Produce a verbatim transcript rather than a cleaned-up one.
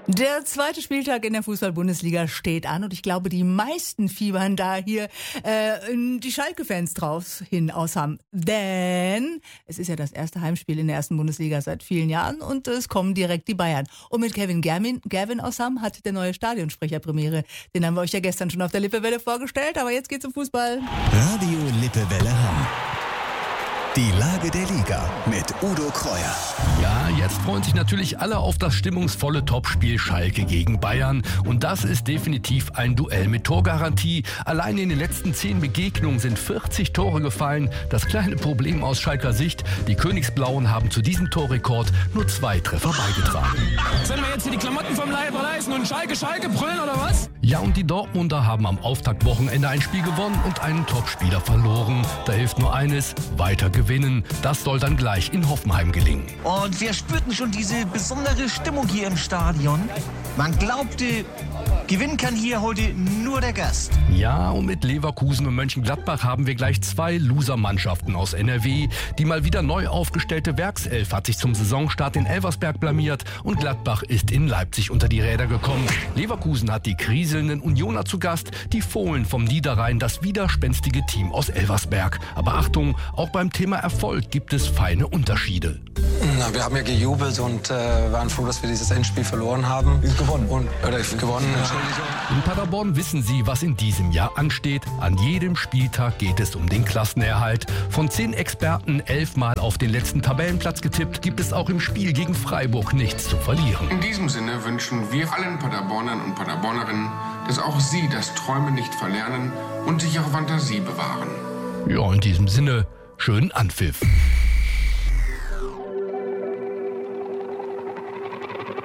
Der zweite Spieltag in der Fußball-Bundesliga steht an und ich glaube, die meisten fiebern da hier äh, die Schalke-Fans drauf hin aus haben. Denn es ist ja das erste Heimspiel in der ersten Bundesliga seit vielen Jahren und es kommen direkt die Bayern. Und mit Kevin Germin, Gerwin aus Hamm hat der neue Stadionsprecher Premiere. Den haben wir euch ja gestern schon auf der Lippewelle vorgestellt, aber jetzt geht's um Fußball. Radio Lippewelle Hamm. Die Lage der Liga mit Udo Kreuer. Ja, jetzt freuen sich natürlich alle auf das stimmungsvolle Topspiel Schalke gegen Bayern. Und das ist definitiv ein Duell mit Torgarantie. Allein in den letzten zehn Begegnungen sind vierzig Tore gefallen. Das kleine Problem aus Schalker Sicht: die Königsblauen haben zu diesem Torrekord nur zwei Treffer beigetragen. Sollen wir jetzt hier die Klamotten vom Leib reißen und Schalke, Schalke brüllen oder was? Ja, und die Dortmunder haben am Auftaktwochenende ein Spiel gewonnen und einen Topspieler verloren. Da hilft nur eines: weiter gewinnen. Das soll dann gleich in Hoffenheim gelingen. Und wir spürten schon diese besondere Stimmung hier im Stadion. Man glaubte, gewinnen kann hier heute nur der Gast. Ja, und mit Leverkusen und Mönchengladbach haben wir gleich zwei Loser-Mannschaften aus N R W. Die mal wieder neu aufgestellte Werkself hat sich zum Saisonstart in Elversberg blamiert und Gladbach ist in Leipzig unter die Räder gekommen. Leverkusen hat die kriselnden Unioner zu Gast, die Fohlen vom Niederrhein, das widerspenstige Team aus Elversberg. Aber Achtung, auch beim Thema Erfolg gibt es feine Unterschiede. Na, wir haben ja gejubelt und äh, waren froh, dass wir dieses Endspiel verloren haben. Gewonnen. Und, oder gewonnen, Entschuldigung. In Paderborn wissen sie, was in diesem Jahr ansteht. An jedem Spieltag geht es um den Klassenerhalt. Von zehn Experten elfmal auf den letzten Tabellenplatz getippt, gibt es auch im Spiel gegen Freiburg nichts zu verlieren. In diesem Sinne wünschen wir allen Paderbornern und Paderbornerinnen, dass auch sie das Träumen nicht verlernen und sich ihre Fantasie bewahren. Ja, in diesem Sinne, schönen Anpfiff.